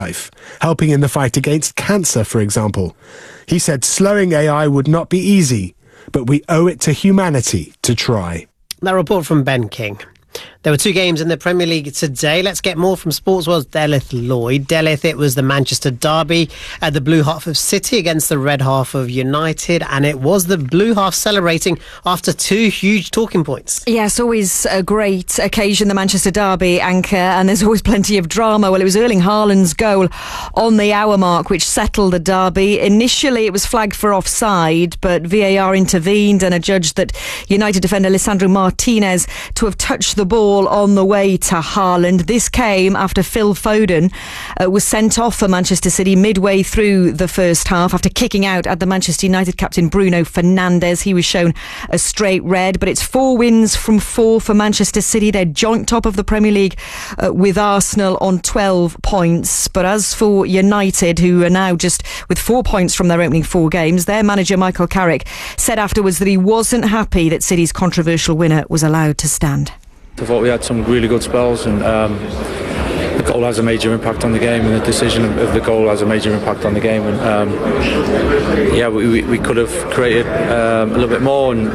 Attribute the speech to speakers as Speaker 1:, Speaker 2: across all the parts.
Speaker 1: life, helping in the fight against cancer, for example. He said slowing AI would not be easy, but we owe it to humanity to try.
Speaker 2: That report from Ben King. There were two games in the Premier League today. Let's get more from Sportsworld's Delith Lloyd. Delith, it was the Manchester derby at the blue half of City against the red half of United, and it was the blue half celebrating after two huge talking points.
Speaker 3: Yes, always a great occasion, the Manchester derby, Anchor, and there's always plenty of drama. Well, it was Erling Haaland's goal on the hour mark which settled the derby. Initially, it was flagged for offside, but VAR intervened and adjudged that United defender Lisandro Martinez to have touched the ball on the way to Haaland. This came after Phil Foden was sent off for Manchester City midway through the first half after kicking out at the Manchester United captain Bruno Fernandes. He was shown a straight red, but it's 4 wins from 4 for Manchester City. They're joint top of the Premier League with Arsenal on 12 points. But as for United, who are now just with 4 points from their opening 4 games, their manager Michael Carrick said afterwards that he wasn't happy that City's controversial winner was allowed to stand.
Speaker 4: I thought we had some really good spells, and the goal has a major impact on the game, and the decision of the goal has a major impact on the game. And we could have created a little bit more, and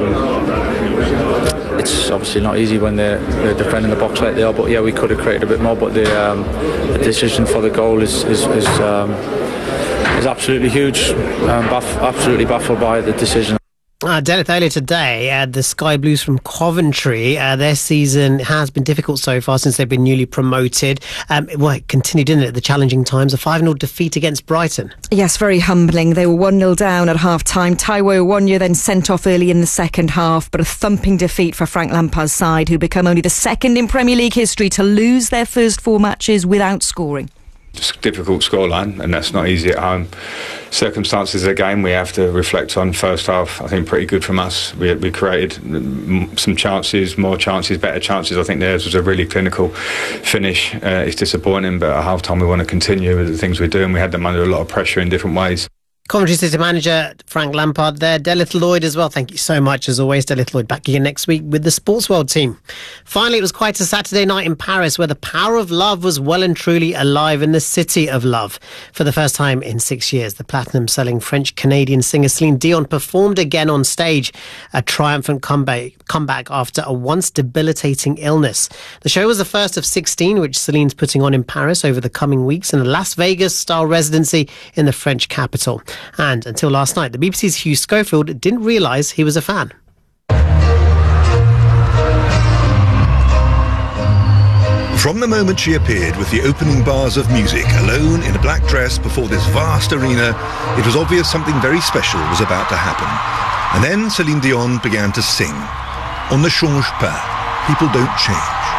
Speaker 4: it's obviously not easy when they're defending the box like they are. But yeah, we could have created a bit more. But the decision for the goal is absolutely huge. Absolutely baffled by the decision.
Speaker 2: Delith, earlier today, the Sky Blues from Coventry, their season has been difficult so far since they've been newly promoted. It continued, didn't it, the challenging times, a 5-0 defeat against Brighton.
Speaker 3: Yes, very humbling. They were 1-0 down at half-time. Taiwo Awoniyi then sent off early in the second half, but a thumping defeat for Frank Lampard's side, who become only the second in Premier League history to lose their first 4 matches without scoring.
Speaker 5: Just a difficult scoreline, and that's not easy at home. Circumstances of the game we have to reflect on. First half, I think pretty good from us. We created some chances, more chances, better chances. I think theirs was a really clinical finish. It's disappointing, but at half time we want to continue with the things we're doing. We had them under a lot of pressure in different ways.
Speaker 2: Coventry City manager Frank Lampard there. Delith Lloyd as well. Thank you so much as always. Delith Lloyd back again next week with the Sports World team. Finally, it was quite a Saturday night in Paris where the power of love was well and truly alive in the city of love. For the first time in 6 years, the platinum-selling French-Canadian singer Celine Dion performed again on stage, a triumphant comeback after a once debilitating illness. The show was the first of 16 which Celine's putting on in Paris over the coming weeks in a Las Vegas-style residency in the French capital. And until last night, the BBC's Hugh Schofield didn't realise he was a fan.
Speaker 6: From the moment she appeared with the opening bars of music, alone in a black dress before this vast arena, it was obvious something very special was about to happen. And then Celine Dion began to sing. On ne change pas. People don't change.